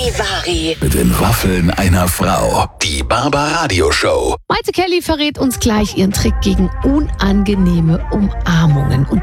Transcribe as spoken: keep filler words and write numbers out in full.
Charivari. Mit den Waffeln einer Frau. Die Barbaradio Show. Maite Kelly verrät uns gleich ihren Trick gegen unangenehme Umarmungen. Und